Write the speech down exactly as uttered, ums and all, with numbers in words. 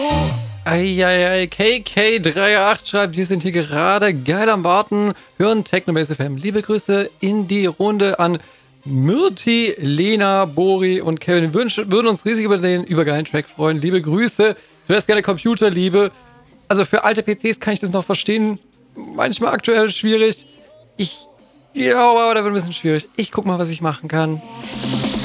Eieiei, K K acht schreibt, wir sind hier gerade geil am Warten, hören Technobase F M. Liebe Grüße in die Runde an Myrti, Lena, Bori und Kevin. Wir würden uns riesig über den übergeilen Track freuen. Liebe Grüße. Du hast gerne Computerliebe. Also für alte P Cs kann ich das noch verstehen. Manchmal aktuell schwierig. Ich, ja, aber da wird ein bisschen schwierig. Ich guck mal, was ich machen kann.